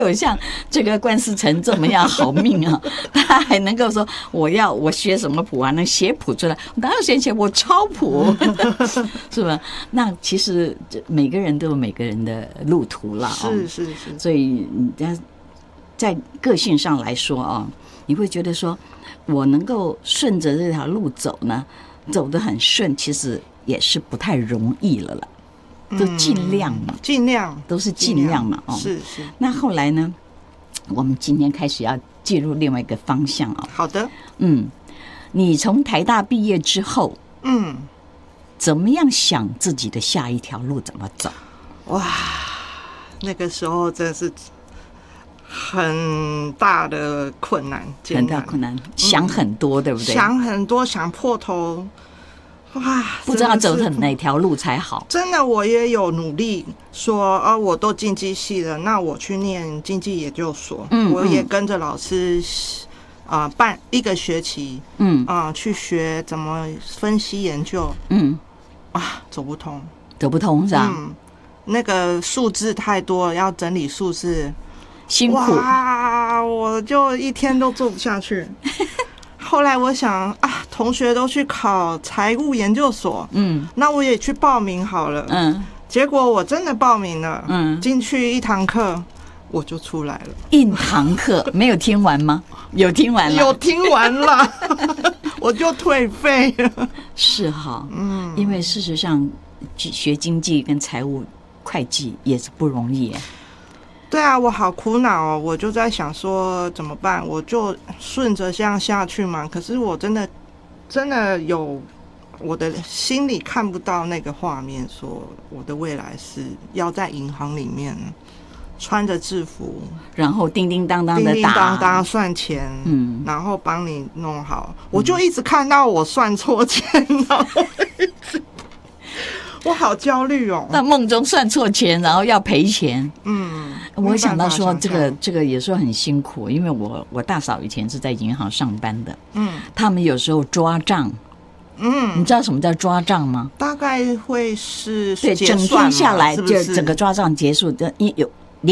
有像这个关思成这么样好命啊，他还能够说我学什么谱啊，能写谱出来，我哪有写我抄谱，是吧？那其实每个人都有每个人的路途了， 是， 所以在个性上来说啊，你会觉得说我能够顺着这条路走呢，走得很顺，其实也是不太容易了啦。都尽量嘛， 尽量都是尽量嘛， 是。 那后来呢？我们今天开始要进入另外一个方向哦。 好的， 你从台大毕业之后，怎么样想自己的下一条路怎么走？ 哇，那个时候真是很大的困难， 很大困难，想很多，对不对？ 想很多，想破头。哇， 不知道走哪条路才好。 真的，我也有努力说我都经济系了，那我去念经济研究所。我也跟着老师办一个学期，去学怎么分析研究。走不通是吧？那个数字太多，要整理数字辛苦。 哇，我就一天都做不下去。后来我想同学都去考财务研究所，那我也去报名好了，结果我真的报名了，进去一堂课我就出来了。 一堂课没有听完吗？有听完了， 有听完了，我就退费了。 是哈，因为事实上学经济跟财务会计也是不容易耶。 对啊，我好苦恼哦，我就在想说怎么办，我就顺着这样下去嘛。可是我真的有我的心里看不到那个画面，说我的未来是要在银行里面穿着制服， 然后叮叮当当的打， 叮叮当当算钱，然后帮你弄好。我就一直看到我算错钱，然后我好焦虑哦。 那梦中算错钱，然后要赔钱。我想到说这个也说很辛苦，因为我大嫂以前是在银行上班的，他们有时候抓账，你知道什么叫抓账吗？ 大概会是对，整天下来就整个抓账结束，有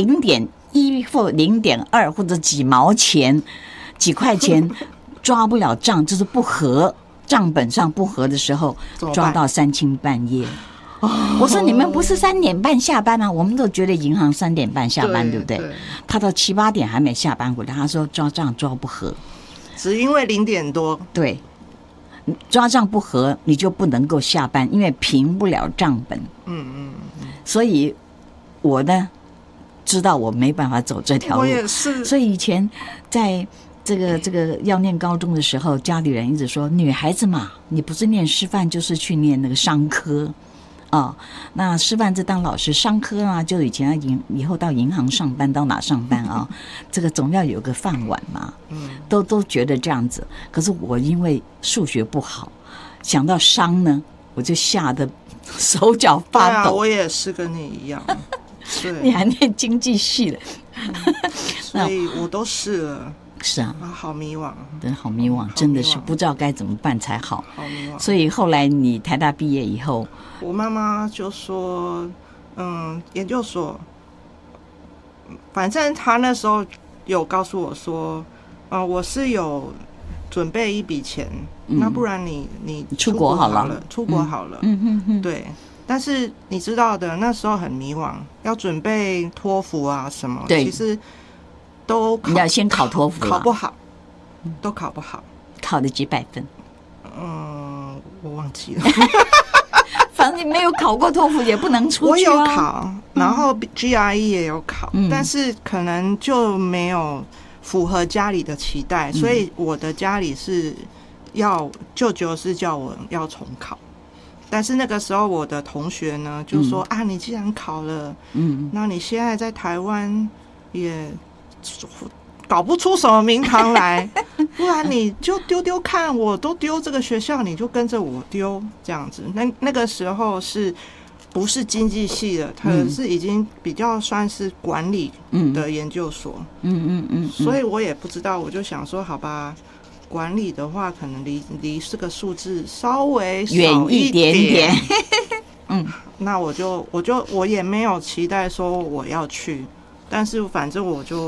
0.1或0.2或者几毛钱、几块钱抓不了账，就是不合账本上不合的时候，抓到3更半夜。我说你们不是3点半下班吗？我们都觉得银行3点半下班，对不对？他到7、8点还没下班回来，他说抓账抓不合， 只因为0点多。 对，抓账不合你就不能够下班，因为评不了账本。所以我呢知道我没办法走这条路， 我也是。所以以前在这个要念高中的时候，家里人一直说女孩子嘛，你不是念师范就是去念那个商科。那师范是当老师，商科啊，就以前以后到银行上班，到哪上班啊？这个总要有个饭碗嘛。都觉得这样子。可是我因为数学不好，想到商呢，我就吓得手脚发抖。 我也是跟你一样。对， 你还念经济系的， 所以我都试了。 是啊， 好迷惘， 真好迷惘，真的是不知道该怎么办才好。 好迷惘。 所以后来你台大毕业以后， 我妈妈就说，研究所，反正她那时候有告诉我说，我是有准备一笔钱，那不然你出国好了， 出国好了，对。但是你知道的，那时候很迷惘，要准备托福啊什么，其实你要先考托福， 考不好，都考不好。 考了几百分？ 我忘记了。 反正你没有考过托福也不能出去啊。 我有考，然后 GRE 也有考，但是可能就没有符合家里的期待，所以我的家里是舅舅是叫我要重考。但是那个时候我的同学呢就说你既然考了，那你现在在台湾也搞不出什么名堂来，不然你就丢丢看，我都丢这个学校，你就跟着我丢这样子。那个时候是不是经济系的？它是已经比较算是管理的研究所。所以我也不知道，我就想说，好吧，管理的话可能离这个数字稍微远一点点。 那我也没有期待说我要去。 但是反正我就